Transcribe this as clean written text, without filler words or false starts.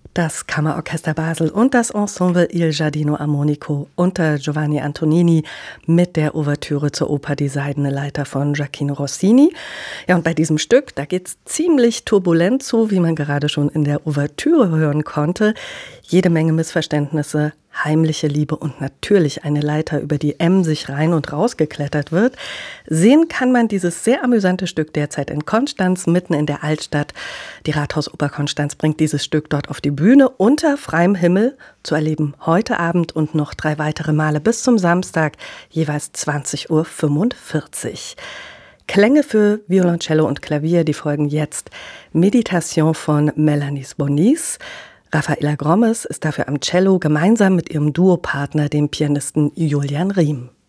Das Kammerorchester Basel und das Ensemble Il Giardino Armonico unter Giovanni Antonini mit der Ouvertüre zur Oper Die Seidene Leiter von Gioachino Rossini. Ja, und bei diesem Stück, da geht's ziemlich turbulent zu, wie man gerade schon in der Ouvertüre hören konnte. Jede Menge Missverständnisse, heimliche Liebe und natürlich eine Leiter, über die emsig rein und raus geklettert wird. Sehen kann man dieses sehr amüsante Stück derzeit in Konstanz, mitten in der Altstadt. Die Rathausoper Konstanz bringt dieses Stück dort auf die Bühne unter freiem Himmel, zu erleben heute Abend und noch 3 weitere Male bis zum Samstag, jeweils 20:45 Uhr. Klänge für Violoncello und Klavier, die folgen jetzt. Meditation von Mélanie Bonis. Rafaela Grommes ist dafür am Cello gemeinsam mit ihrem Duopartner, dem Pianisten Julian Riem.